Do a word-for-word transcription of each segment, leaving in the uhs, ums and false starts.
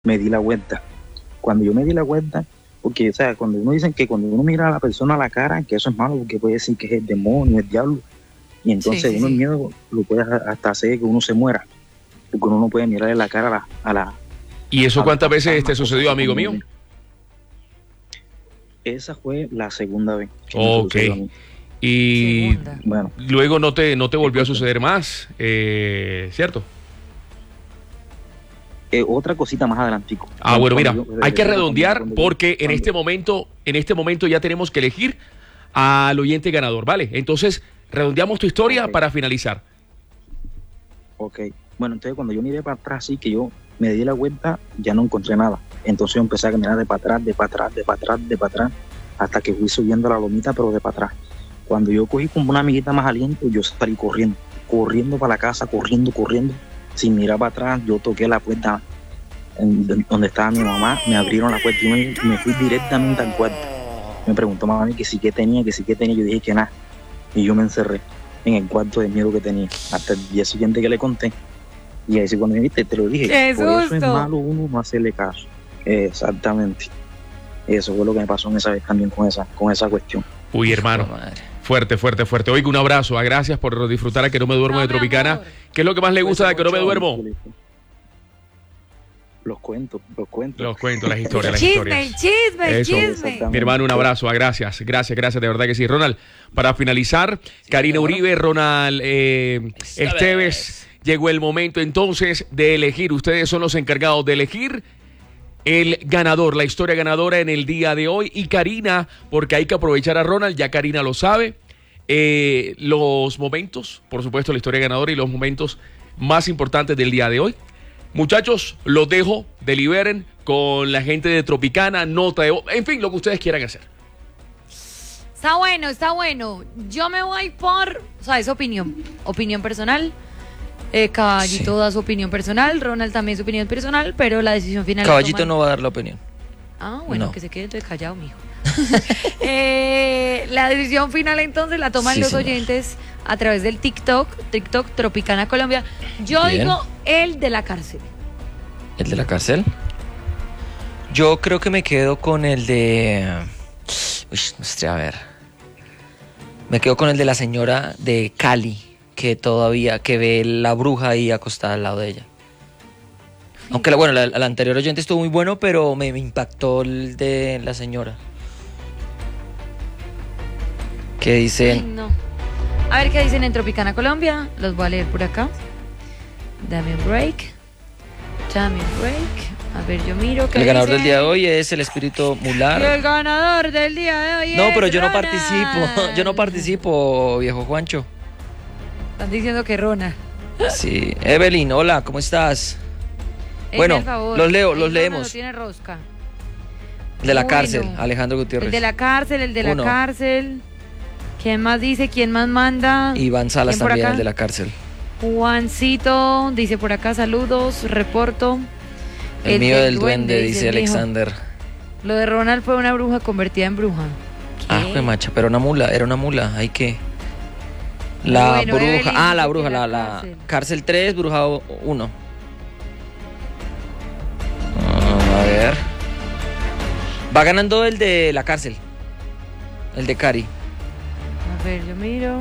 me di la vuelta. Cuando yo me di la vuelta, porque, o sea, cuando uno dicen que cuando uno mira a la persona a la cara, que eso es malo, porque puede decir que es el demonio, el diablo, y entonces Sí, sí, uno el sí. miedo lo puede hasta hacer que uno se muera, porque uno no puede mirarle la cara a la... A la ¿Y eso a cuántas la veces fantasma, te sucedió, cosas amigo como- mío? Esa fue la segunda vez. que me Ok. sucedió a mí. Y Segunda. Bueno, luego no te, no te volvió a suceder más, eh, ¿cierto? eh, otra cosita más adelantico. Ah, bueno, mira, Cuando yo- hay que cuando- redondear cuando yo- porque en cuando- este momento, en este momento ya tenemos que elegir al oyente ganador, ¿vale? Entonces, redondeamos tu historia Ok. para finalizar. Ok, bueno, entonces cuando yo miré para atrás, sí que yo me di la vuelta, ya no encontré nada. Entonces yo empecé a caminar de para atrás, de para atrás, de para atrás, de para atrás, hasta que fui subiendo la lomita, pero de para atrás. Cuando yo cogí como una amiguita más aliento, yo salí corriendo, corriendo para la casa, corriendo, corriendo, sin mirar para atrás. Yo toqué la puerta en- donde estaba mi mamá, me abrieron la puerta y me, me fui directamente al cuarto. Me preguntó mami que sí que tenía, que sí que tenía, yo dije que nada. Y yo me encerré en el cuarto de miedo que tenía, hasta el día siguiente que le conté. Y ahí sí cuando me viste, te lo dije, ¡Qué por eso es susto! malo uno no hacerle caso. Exactamente. Eso fue lo que me pasó en esa vez también con esa, con esa cuestión. Uy, hermano, Madre. fuerte, fuerte, fuerte. Oiga, un abrazo, ah, gracias por disfrutar a Que No Me Duermo No, de mi Tropicana. amor. ¿Qué es lo que más le gusta de Que No Me Duermo? Los cuentos, los cuentos. Los cuentos, las historias, El las chisme, historias. el chisme, el Eso. chisme. Exactamente. Mi hermano, un abrazo, ah, gracias, gracias, gracias, de verdad que sí. Ronald, para finalizar, Karina señor. Uribe, Ronald eh, Esteves, llegó el momento entonces de elegir. Ustedes son los encargados de elegir el ganador, la historia ganadora en el día de hoy. Y Karina, porque hay que aprovechar a Ronald, ya Karina lo sabe, eh, los momentos, por supuesto, la historia ganadora y los momentos más importantes del día de hoy. Muchachos, los dejo, deliberen con la gente de Tropicana, nota de voz, en fin, lo que ustedes quieran hacer. Está bueno, está bueno. Yo me voy por, o sea, es opinión, opinión personal. Eh, Caballito Sí. da su opinión personal, Ronald también su opinión personal, pero la decisión final. la Caballito toman- no va a dar la opinión. Ah, bueno, No. que se quede entonces callado, mijo. Eh, la decisión final entonces la toman Sí, los señor. oyentes a través del TikTok, TikTok Tropicana Colombia. Yo Bien. digo el de la cárcel. ¿El de la cárcel? Yo creo que me quedo con el de... Uy, no sé, a ver. Me quedo con el de la señora de Cali, que todavía, que ve la bruja ahí acostada al lado de ella. Aunque, la, bueno, la, la anterior oyente estuvo muy bueno, pero me, me impactó el de la señora. Que Ay, dicen... no. A ver qué dicen en Tropicana Colombia. Los voy a leer por acá. Dame un break. Dame un break. A ver, yo miro. ¿qué El ganador dice? del día de hoy es el espíritu Y mular. el ganador del día de hoy No, es pero yo no Ronald. participo. Yo no participo, viejo Juancho. Están diciendo que Ronald. Sí. Evelyn, hola, ¿cómo estás? Hazme Bueno, el favor. los leo, El los Ronald leemos. No tiene rosca. El de la Bueno. cárcel, Alejandro Gutiérrez. El de la cárcel, el de la Uno. cárcel. ¿Quién más dice? ¿Quién más manda? Iván Salas ¿Quién por también, acá? el de la cárcel. Juancito dice por acá saludos, reporto. El, mío del duende, dice el viejo. Alexander. Lo de Ronald fue una bruja convertida en bruja. Ah, ¿Qué? fue macha, pero una mula, era una mula, hay que. La Bueno, bruja, Evelyn ah, la dice bruja, que la, la la cárcel. cárcel tres, bruja uno. a ver. Va ganando el de la cárcel. El de Cari. A ver, yo miro.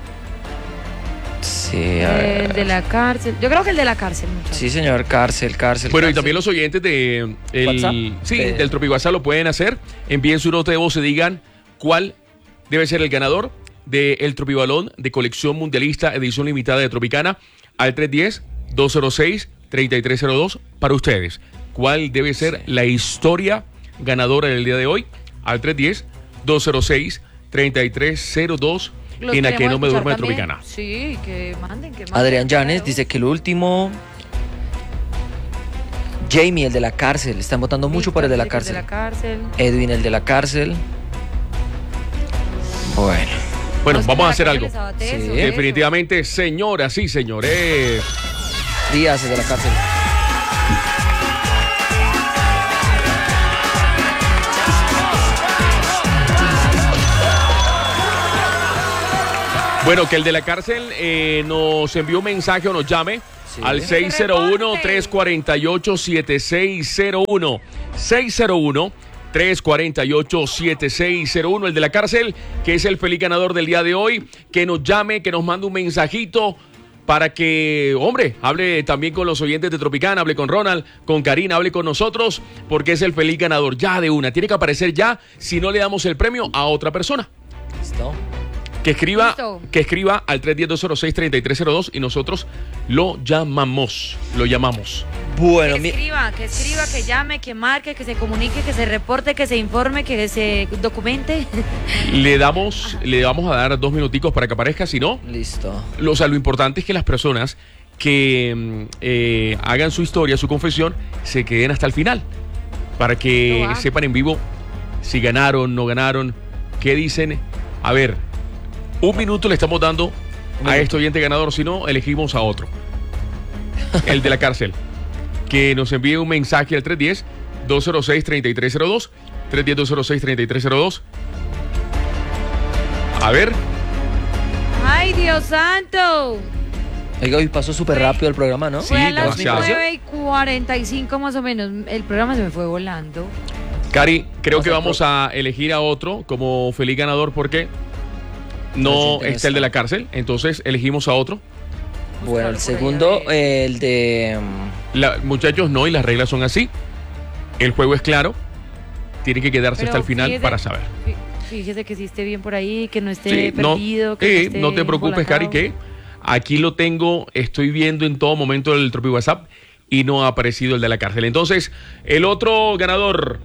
Sí, a El ver. de la cárcel. Yo creo que el de la cárcel, muchachos. Sí, señor, cárcel, cárcel. Bueno, y cárcel. también los oyentes de el, WhatsApp. sí, De- del Tropic WhatsApp lo pueden hacer. Envíen su nota de voz y digan cuál debe ser el ganador del Tropibalón de colección mundialista edición limitada de Tropicana al tres uno cero, dos cero seis, tres tres cero dos para ustedes. ¿Cuál debe ser la historia ganadora del día de hoy? Al tres uno cero, dos cero seis, tres tres cero dos Los en la que queremos no me escuchar duermo de también. Tropicana. Sí, que manden, que manden. Adrián Llanes Claro. dice que el último. Jamie, el de la cárcel. Están votando mucho Víctor por el de la dice que cárcel. de la cárcel. Edwin, el de la cárcel. Bueno. Bueno, Pues vamos para a hacer que algo. les abate Sí. eso, Definitivamente, señoras y señores. Díaz, el de la cárcel. Bueno, que el de la cárcel eh, nos envió un mensaje o nos llame Sí. al seis cero uno, tres cuatro ocho, siete seis cero uno. seis cero uno, tres cuatro ocho, siete seis cero uno. El de la cárcel, que es el feliz ganador del día de hoy. Que nos llame, que nos mande un mensajito para que, hombre, hable también con los oyentes de Tropicana, hable con Ronald, con Karina, hable con nosotros, porque es el feliz ganador ya de una. Tiene que aparecer ya, si no le damos el premio a otra persona. ¿Listo? Que escriba, Listo. que escriba al tres uno cero, dos cero seis, tres tres cero dos y nosotros lo llamamos, lo llamamos. Bueno, que mi- escriba, que escriba, que llame, que marque, que se comunique, que se reporte, que se informe, que se documente. Le damos, le vamos a dar dos minuticos para que aparezca, si no, listo. lo, o sea, lo importante es que las personas que mm, eh, hagan su historia, su confesión, se queden hasta el final, para que No va. sepan en vivo si ganaron, no ganaron, qué dicen. A ver, un minuto le estamos dando a este oyente ganador, si no, elegimos a otro. El de la cárcel. Que nos envíe un mensaje al tres uno cero, dos cero seis, tres tres cero dos. tres uno cero, dos cero seis, tres tres cero dos. A ver. ¡Ay, Dios santo! Oiga, hoy pasó súper rápido el programa, ¿no? Sí, Fue a las demasiado. nueve y cuarenta y cinco más o menos. El programa se me fue volando. Cari, creo Vamos que a vamos a elegir a otro como feliz ganador porque no Presente no está el de está. la cárcel. Entonces elegimos a otro. Bueno, el Buscarlo por ahí, segundo, a ver. eh, el de... mm, La- muchachos, no, y las reglas son así. El juego es claro. Tiene que quedarse Pero hasta el final fíjese- para saber. fí- Fíjese que sí esté bien por ahí, que no esté Sí, no, perdido, que eh, no esté no te preocupes, Cari, que aquí lo tengo, estoy viendo en todo momento el Tropi WhatsApp y no ha aparecido el de la cárcel. Entonces, el otro ganador,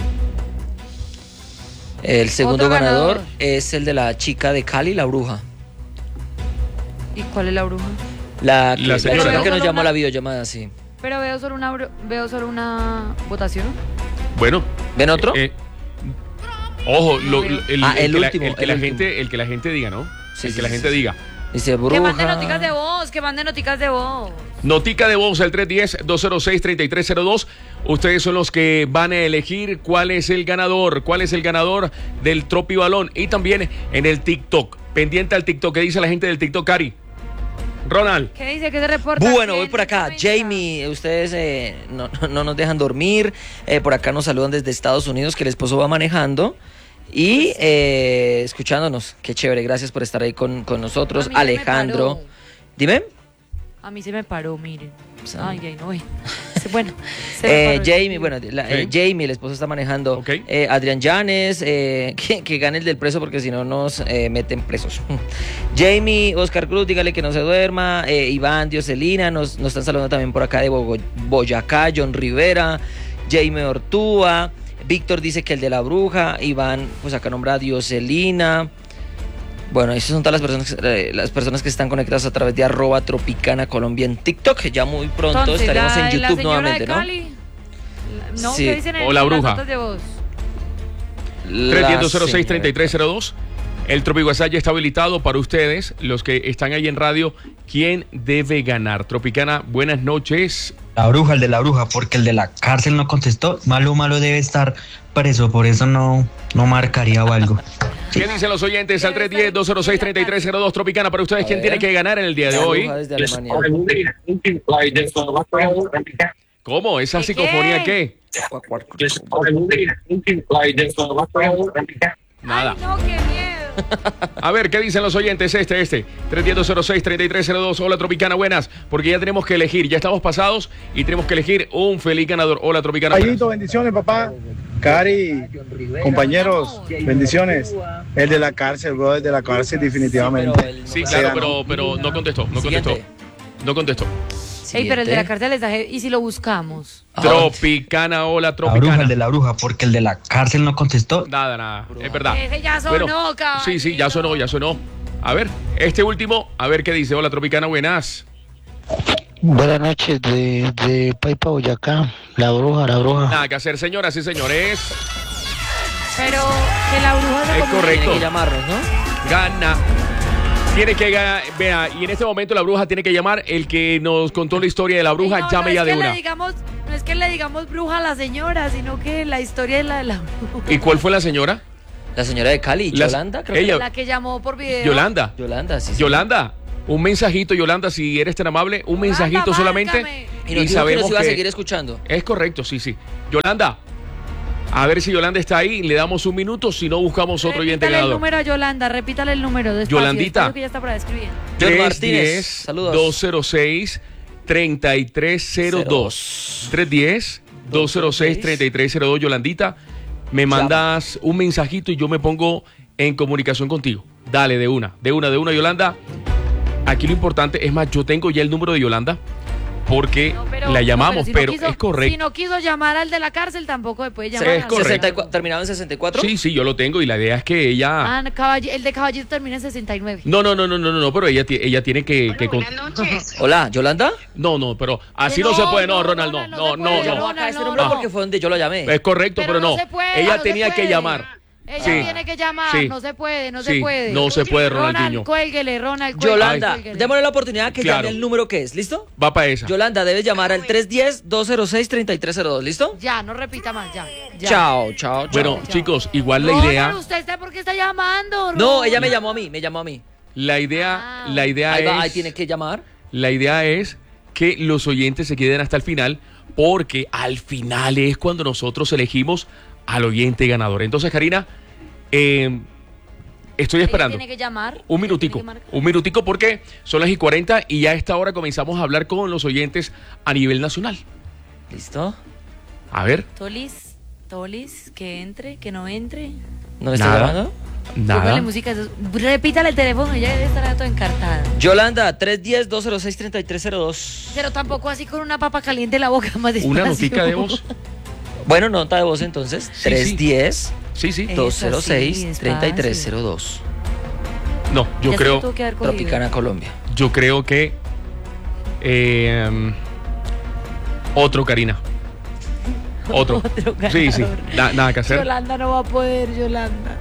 El segundo Otro ganador, ganador. es el de la chica de Cali, la bruja. ¿Y cuál es la bruja? La que, La señora, chica ¿no? que nos Solo llamó a una- la videollamada, sí. Pero veo solo una bru- veo solo una votación. bueno. ¿Ven otro? eh, ojo, lo- lo- el, Ah, el que la- último, el que el la último. gente, el que la gente diga, ¿no? Sí, el sí, que la sí, gente sí. diga. Dice bruja. Que manden noticas de voz, que manden noticas de voz. Notica de voz al tres uno cero, dos cero seis, tres tres cero dos. Ustedes son los que van a elegir cuál es el ganador, cuál es el ganador del Tropi Balón. Y también en el TikTok. Pendiente al TikTok. ¿Qué dice la gente del TikTok, Cari? Ronald. ¿Qué dice? ¿Qué se reporta? Bueno, voy ¿Quién por acá. se comenta? Jamie, ustedes eh, no, no nos dejan dormir. Eh, por acá nos saludan desde Estados Unidos, que el esposo va manejando. Y eh, escuchándonos. Qué chévere. Gracias por estar ahí con, con nosotros. A mí se me Alejandro. paró. Dime. A mí se me paró, miren. Sí. Ay, ay, no. eh. Bueno, se me Eh, paró. Jamie, bueno, la- eh, Ok. Jamie, el esposo está manejando. Ok. Eh, Adrián Llanes, eh, que, que gane el del preso porque si no nos eh, meten presos. Jamie, Oscar Cruz, dígale que no se duerma. Eh, Iván, Dioselina, nos, nos están saludando también por acá de Bogo- Boyacá, John Rivera, Jaime Ortúa. Víctor dice que el de la bruja. Iván, pues acá nombra a Dioselina. Bueno, esas son todas las personas, que- eh, las personas que están conectadas a través de arroba Tropicana Colombia en TikTok. Ya muy pronto Entonces, estaremos la- en la YouTube señora nuevamente, de ¿no? Cali, la- No, Sí. ¿qué dicen en O la las bruja. notas de voz? tres uno cero, dos cero seis, La tres tres cero dos. El Tropi WhatsApp ya está habilitado para ustedes, los que están ahí en radio. ¿Quién debe ganar? Tropicana, buenas noches. La bruja, el de la bruja, porque el de la cárcel no contestó. Malo, malo debe estar preso, por eso no, no marcaría o algo. ¿Qué dicen los oyentes al tres uno cero, dos cero seis, tres tres cero dos? Tropicana, para ustedes, A ¿quién ver. tiene que ganar en el día de La hoy? bruja desde Alemania. ¿Cómo? ¿Esa ¿Qué psicofonía qué? qué? Cuac, cuac, cuac. Nada. Ay, no, qué miedo. A ver, ¿qué dicen los oyentes? Este, este. tres uno cero, dos cero seis, tres tres cero dos. Hola, Tropicana, buenas. Porque ya tenemos que elegir. Ya estamos pasados y tenemos que elegir un feliz ganador. Hola, Tropicana. buenas. Ayito, bendiciones, papá. Cari, compañeros, bendiciones. El de la cárcel, bro, el de la cárcel, definitivamente. Pero el- Sí, no- claro, Sí, pero, pero no contestó. No contestó. Siguiente. No contestó. Ey, pero el de la Siguiente. cárcel está heavy. ¿Y si lo buscamos? Ah, Tropicana, hola, La bruja, Tropicana. el de la bruja, porque el de la cárcel no contestó. Nada, nada. Es verdad. Ese ya sonó, caballero. Sí, sí, ya sonó, ya sonó. A ver, este último, a ver qué dice. Hola, Tropicana, buenas. Buenas noches de, de Paipa, Boyacá. La bruja, la bruja. Nada que hacer, señoras y señores. Pero que la bruja se Es comunique. correcto. Tiene que llamarnos, ¿no? Gana. Tiene que ganar, vea, y en este momento la bruja tiene que llamar. El que nos contó la historia de la bruja, Ey, no, llame no ya es de que le una. digamos, no es que le digamos bruja a la señora, sino que la historia es la de la bruja. ¿Y cuál fue la señora? La señora de Cali, Las- Yolanda, creo ella- que La que llamó por video. Yolanda. Yolanda, sí. sí. Yolanda, Un mensajito, Yolanda, si eres tan amable, un Yolanda, mensajito solamente. márcame. Y nos dijo que nos iba a seguir escuchando. Es correcto, sí, sí. Yolanda, a ver si Yolanda está ahí, le damos un minuto, si no buscamos otro oyente Repítale el ganador. número a Yolanda, repítale el número. Despacio, Yolandita. espero que ya está por ahí escribiendo. John tres Martínez, diez, saludos. dos cero seis, treinta y tres cero dos. tres diez, dos cero seis, treinta y tres cero dos, Yolandita. Me mandas un mensajito y yo me pongo en comunicación contigo. Dale, de una, de una, de una, Yolanda. Aquí lo importante, es más, yo tengo ya el número de Yolanda porque No, pero- la no, llamamos, si no pero quiso- es correcto. Si no quiso llamar al de la cárcel, tampoco se puede llamar. Es al- correcto. sesenta y cuatro, ¿terminado en sesenta y cuatro? Sí, sí, yo lo tengo y la idea es que ella... Ah, caball- el de caballito termina en sesenta y nueve. No, no, no, no, no, no, no, pero ella, ti- ella tiene que... que con- Hola, ¿Yolanda? No, no, pero así Que no, no, se puede, no, no, Ronald, no, Ronald, no no, se no, puede, no. Llamó acá a este no, número no. porque fue donde yo lo llamé. Es correcto, pero, Pero no no. se puede, ella no se tenía que puede. llamar. Ella Sí. tiene que llamar, Sí. no se puede, no Sí, se puede. no se puede, Ronaldinho. Ronald, cuélguele, Ronald, cuélguele, Yolanda, cuélguele. démosle la oportunidad que Claro. llame el número que es, ¿listo? Va para esa. Yolanda, debes llamar al tres uno cero, dos cero seis, tres tres cero dos, ¿listo? Ya, no repita más, ya. ya. Chao, chao, chao. Bueno, chao. chicos, igual la Ronald, idea, ¿usted está por qué está llamando? No, Ronald? ella me llamó a mí, me llamó a mí. la idea, Ah. la idea Ahí, va, ahí es, tiene que llamar. la idea es que los oyentes se queden hasta el final, porque al final es cuando nosotros elegimos al oyente ganador. Entonces, Karina, eh, estoy Ella esperando. tiene que llamar. Un ella minutico, tiene que marcar. un minutico porque son las y cuarenta y ya a esta hora comenzamos a hablar con los oyentes a nivel nacional. ¿Listo? A ver, Tolis, Tolis, que entre, que no entre. ¿No le está Nada. llamando? nada. Póngale música. eso- Repítale el teléfono, ella debe estar todo encartada. Yolanda, tres uno cero, dos cero seis, tres tres cero dos. Pero tampoco así con una papa caliente en la boca, más despacio. Una notica de voz. Bueno, nota de voz entonces. Sí, tres sí. uno cero, Sí, sí. Eh. dos cero seis, Eso sí, tres tres cero dos. No, yo Ya se creo, lo tuvo que haber cogido. Tropicana, Colombia. yo creo que eh, otro, Karina. Otro. Otro Sí, sí. ganador. Na- nada que hacer. Yolanda no va a poder, Yolanda.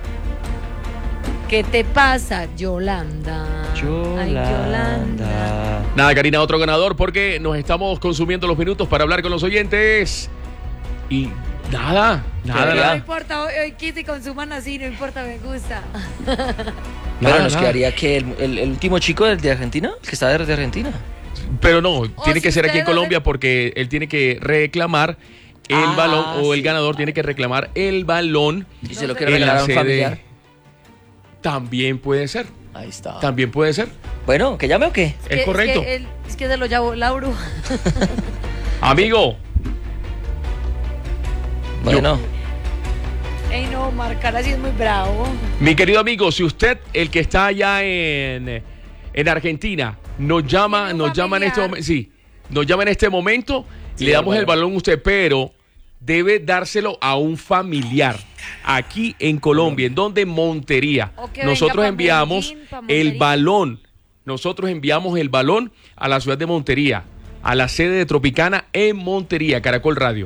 ¿Qué te pasa, Yolanda? Ay, Yolanda. Nada, Karina, otro ganador porque nos estamos consumiendo los minutos para hablar con los oyentes. Y nada, nada, Pero no nada. importa, hoy, hoy quise y consuman así, no importa, me gusta. Pero Nada, nos nada. quedaría que el, el- el último chico del de Argentina, el que está de, de Argentina. Pero no, tiene si que ser aquí en ustedes no Colombia porque él tiene que reclamar el Ah, balón o el sí. ganador tiene que reclamar el balón Y se lo sé. quiere en regalar la a un sede. familiar. También puede ser, Ahí está. también puede ser. Bueno, ¿que llame o qué? Es que- correcto. que él- Es que, se lo llevó la bruja. Amigo, Bueno, Ey, no, marcar así es muy bravo. mi querido amigo, si usted, el que está allá en, en Argentina, nos llama, Tiene un nos llama en este familiar. momento, sí, nos llama en este momento, Sí, le damos el hermano. balón a usted, pero debe dárselo a un familiar aquí en Colombia, en donde Montería. O que venga Nosotros pa' enviamos Medellín, pa' el Montería. balón, nosotros enviamos el balón a la ciudad de Montería, a la sede de Tropicana en Montería, Caracol Radio.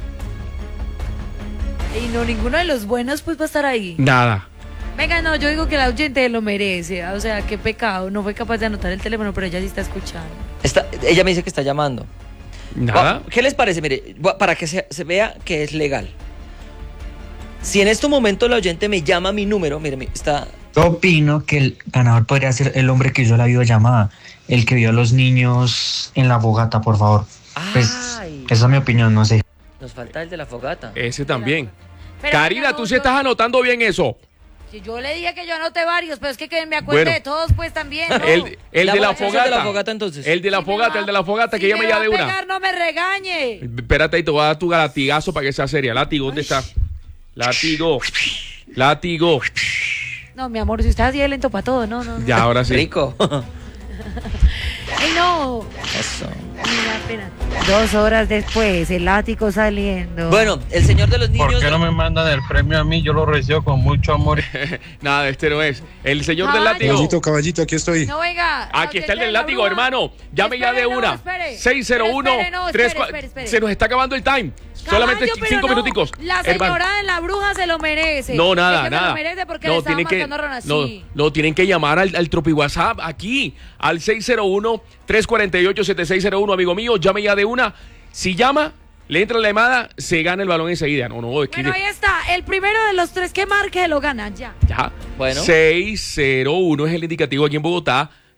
Y no, ninguno de los buenos pues va a estar ahí. Nada. Venga, no, yo digo que la oyente lo merece. O sea, qué pecado. No fue capaz de anotar el teléfono, pero ella sí está escuchando. está- ella me dice que está llamando. Nada. Va- ¿Qué les parece? Mire, va- para que se, se vea que es legal. Si en este momento la oyente me llama mi número, mire, mi- está... Yo opino que el ganador podría ser el hombre que hizo la videollamada, el que vio a los niños en la fogata, por favor. Pues Ay, esa es mi opinión, no sé. nos falta el de la fogata. Ese también. Pero, Karina, venga, tú no, sí yo- estás anotando bien eso. Si yo le dije que yo anoté varios, pero es que, que me acuerdo Bueno. de todos, pues también. ¿no? El, el La de la votación fogata. de la fogata, entonces. El de la Si me fogata, va- el de la fogata, si que llame me ya va de a una. pegar, no me regañe. Espérate, ahí te voy a dar tu latigazo para que sea seria. Látigo, ¿dónde está? Látigo. Látigo. No, mi amor, si usted es así de lento para todo, no, no. no. Ya, ahora sí. Rico. Ay, no. Eso. Mira, espera. Dos horas después, el látigo saliendo. Bueno, el señor de los niños... ¿Por qué no me mandan el premio a mí? Yo lo recibo con mucho amor. Nada, este no es. El señor del Ay, látigo. Caballito, caballito, aquí estoy. No, venga. Aquí está el del la látigo, bruja. hermano. Llame ya de Espere, no, una. espere. seis cero uno, Espere, no, tres espere, cuatro. espere, espere. Se nos está acabando el time. Solamente Caballo, pero cinco no, minuticos. La hermano. señora de la bruja se lo merece. No, nada, Es que se nada. lo merece porque no, le estaba tienen que, marcando a Ron no, así. no, tienen que llamar al, al Tropi WhatsApp aquí, al seis cero uno, tres cuatro ocho, siete seis cero uno, amigo mío. Llame ya de una. Si llama, le entra la llamada, se gana el balón enseguida. No, no, es que... Bueno, ahí está. El primero de los tres que marque lo gana ya. Ya. Bueno. seis cero uno es el indicativo aquí en Bogotá.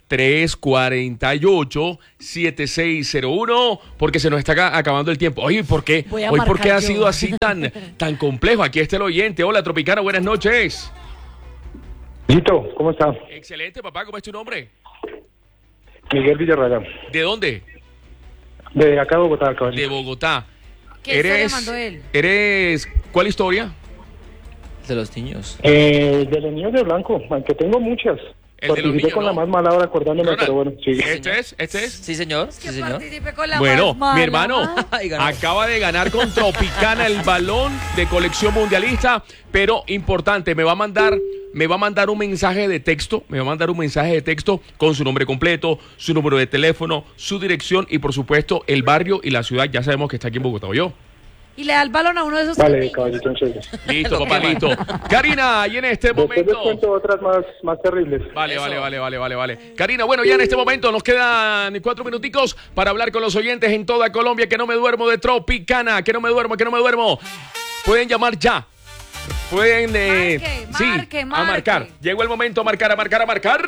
tres cuatro ocho, siete seis cero uno, porque se nos está acabando el tiempo. Oye, ¿por qué? Voy a Hoy, ¿por qué marcar ha yo. sido así tan, tan complejo? Aquí está el oyente. Hola, Tropicana, buenas noches. Lito, ¿cómo está? Excelente, papá. ¿Cómo es tu nombre? Miguel Villarreal, ¿De dónde? de acá de Bogotá, caballo. De Bogotá. ¿Qué historia mandó él? ¿Eres cuál historia? De los niños. Eh, de los niños de blanco, aunque tengo muchas. El de los Participé niños, con ¿no? la más mala ahora acordándome, Ronald, pero bueno, sí. ¿Este es? ¿Este es? Sí, señor. Sí, Que señor. participe con la Bueno, más mala. mi hermano Ay, ganó. acaba de ganar con Tropicana el balón de colección mundialista, pero importante, me va a mandar, me va a mandar un mensaje de texto, me va a mandar un mensaje de texto con su nombre completo, su número de teléfono, su dirección y por supuesto el barrio y la ciudad. Ya sabemos que está aquí en Bogotá, ¿oyó? Y le da el balón a uno de esos Vale, niños. caballito, entonces. Listo, papá, listo. Karina, y en este Después les momento... cuento otras más, más terribles. Vale, Eso. vale, vale, vale, vale, vale. Karina, bueno, ya en este momento nos quedan cuatro minuticos para hablar con los oyentes en toda Colombia. Que no me duermo de Tropicana, que no me duermo, que no me duermo. Pueden llamar ya. Pueden, eh, Marque, sí, marque, a marque. marcar. Llegó el momento a marcar, a marcar, a marcar.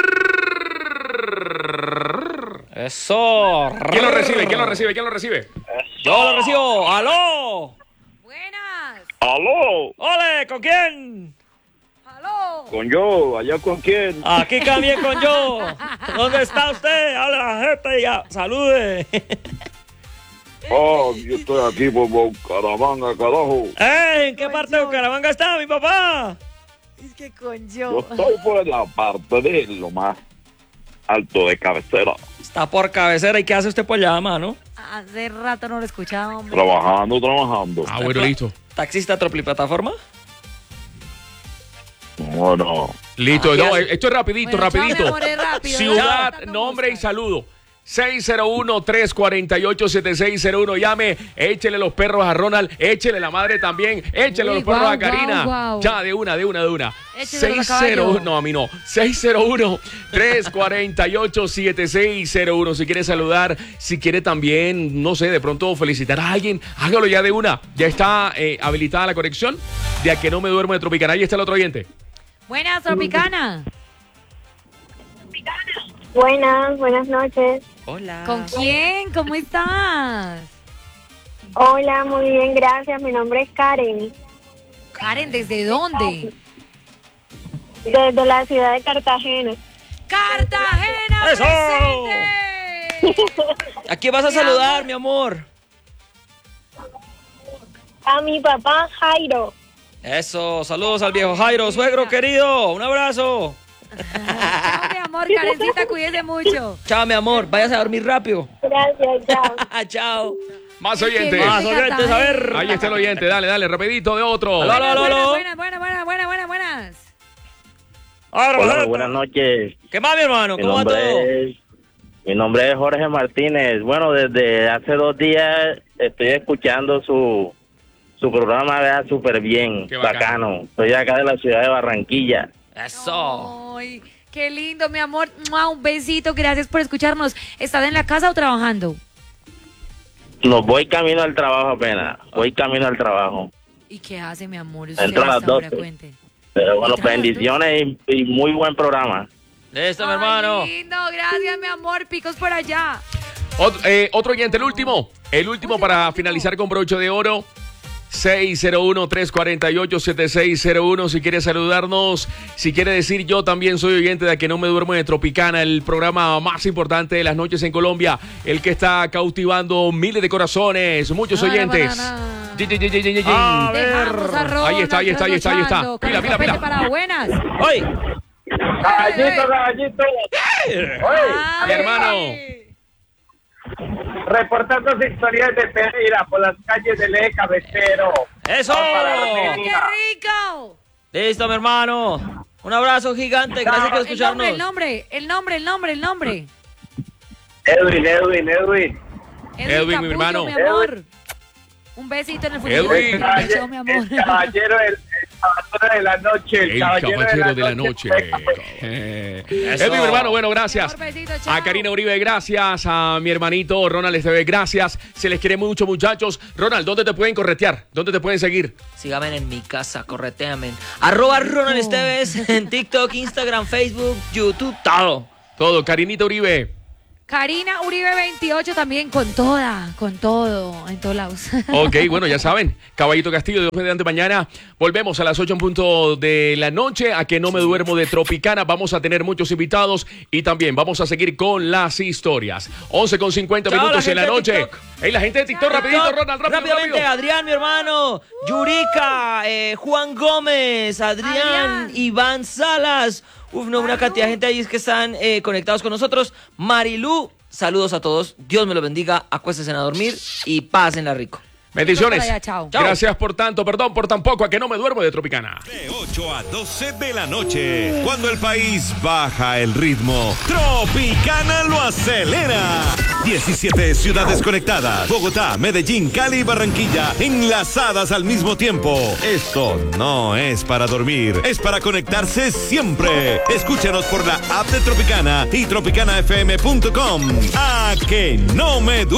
Eso. ¿Quién lo recibe? ¿Quién lo recibe? ¿Quién lo recibe? Yo lo recibo. ¡Aló! Buenas. ¡Aló! ¡Ole! ¿Con quién? Aló. ¿Con yo? ¿Allá con quién? Aquí también con yo. ¿Dónde está usted? Hable a la gente y ya. Salude. Oh, yo estoy aquí por Bucaramanga, carajo. ¡Eh! ¿En qué parte de Bucaramanga está mi papá? Es que con Yo yo. estoy por la parte de lo más alto de cabecera. Está por cabecera. ¿Y qué hace usted por allá, mano? Hace rato no lo escuchaba, hombre. Trabajando, trabajando. Ah, bueno, listo. ¿Taxista Tropliplataforma? Bueno, Listo, Ah, no, ¿qué hace? esto es rapidito, Bueno, chao, rapidito. mi amor, es rápido. Ciudad, Chao. nombre y saludo. seis cero uno, tres cuatro ocho, siete seis cero uno. Llame, échele los perros a Ronald, échele la madre también, échele Uy, los perros guau, a Karina. guau, guau. Ya, de una, de una, de una. Échele a seis cero uno, caballo. no, a mí no. seis cero uno, tres cuatro ocho, siete seis cero uno. Si quiere saludar, si quiere también, no sé, de pronto felicitar a alguien, hágalo ya de una. Ya está eh, habilitada la conexión de A Que No Me Duermo de Tropicana. Ahí está el otro oyente. Buenas, Tropicana. Buenas, buenas noches. Hola. ¿Con quién? ¿Cómo estás? Hola, muy bien, gracias. Mi nombre es Karen, Karen, ¿desde dónde? desde la ciudad de Cartagena. ¡Cartagena! ¡Eso! ¡Presente! ¿A quién vas a Mi saludar, amor. mi amor? A mi papá Jairo. Eso, saludos al viejo Jairo, suegro querido, un abrazo. Chao, mi amor, Karencita, cuídese mucho. Chao, mi amor, váyase a dormir rápido. Gracias, chao. Chao. Más Ay, qué oyentes. bien. Más oyentes, a ver. Ahí está el oyente, dale, dale, rapidito de otro. Aló, aló, aló, aló. Buenas, buenas, buenas, buenas, buenas, buenas. Ahora, Hola, Roberto. buenas noches. ¿Qué más, mi hermano? Mi ¿Cómo va todo? nombre, es, mi nombre es Jorge Martínez. Bueno, desde hace dos días estoy escuchando su, su programa, vea, súper bien, Qué bacano. bacano. Soy acá de la ciudad de Barranquilla. Eso. Ay, qué lindo, mi amor. ¡Mua! Un besito, gracias por escucharnos. ¿Estás en la casa o trabajando? No, voy camino al trabajo apenas, voy camino al trabajo. ¿Y qué hace, mi amor? Usted Entro a las hasta ahora, doce. cuente. Pero bueno, Entra a las bendiciones y, y muy buen programa. Listo, mi Ay, hermano. lindo, gracias, mi amor. Picos por allá. Ot- eh, otro oyente, el último. El último para finalizar con broche de oro. seis cero uno, tres cuatro ocho, siete seis cero uno. Si quiere saludarnos, si quiere decir yo también soy oyente de A Que No Me Duermo de Tropicana, el programa más importante de las noches en Colombia, el que está cautivando miles de corazones, muchos Ah, oyentes. banana. Yin, yin, yin, yin, yin, yin. A ver. Dejamos a Ronald Ahí está, ahí está, ahí está, ahí está. trasnochando. Pila, pila, Carlos pila. Pete para buenas. ¡Hoy! Caballito, caballito. Ay. Mi hermano. Reportando sus historias de Pereira por las calles del eje cabecero. ¡Eso! ¡Qué rico! Listo, mi hermano. Un abrazo gigante, gracias por El nombre, escucharnos. el nombre, el nombre, el nombre, el nombre. Edwin, Edwin, Edwin. Edwin, mi Capullo, hermano. mi amor. Un besito en el futuro. Edwin. Un beso, mi amor. El caballero, del, el caballero de la noche. El, El caballero de la noche. Eh, Eso. Es mi hermano, bueno, gracias. Mi amor, besito, chao. A Karina Uribe, gracias. A mi hermanito Ronald Esteve, gracias. Se les quiere mucho, muchachos. Ronald, ¿dónde te pueden corretear? ¿Dónde te pueden seguir? Síganme en mi casa, correteame. Arroba Ronald Esteves en TikTok, Instagram, Facebook, YouTube, todo. Todo. Karinita Uribe. Karina Uribe veintiocho también con toda, con todo, en todos lados. Ok, bueno, ya saben, Caballito Castillo, Dios mediante, mañana volvemos a las ocho en punto de la noche, a que no me duermo de Tropicana. Vamos a tener muchos invitados y también vamos a seguir con las historias. once con cincuenta minutos en la noche. Hey, la gente de TikTok, rapidito, Ronald, rápido, rápidamente, rápido. Adrián, mi hermano, Yurika, eh, Juan Gómez, Adrián, Adrián, Iván Salas. Uf, no, una cantidad de gente ahí que están eh, conectados con nosotros. Marilú, saludos a todos. Dios me lo bendiga. Acuéstense a dormir y pásenla rico. Bendiciones. Allá, chao. Gracias por tanto, perdón por tan poco, a que no me duermo de Tropicana. De ocho a doce de la noche, cuando el país baja el ritmo, Tropicana lo acelera. diecisiete ciudades conectadas, Bogotá, Medellín, Cali y Barranquilla, enlazadas al mismo tiempo. Esto no es para dormir, es para conectarse siempre. Escúchanos por la app de Tropicana y tropicana f m punto com. A que no me duermo.